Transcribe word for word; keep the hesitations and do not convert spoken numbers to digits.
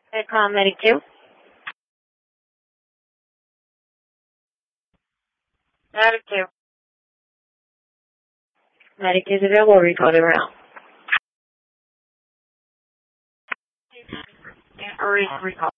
Good call, Medic two. Medic two. Medic is available. Recording around. Recall.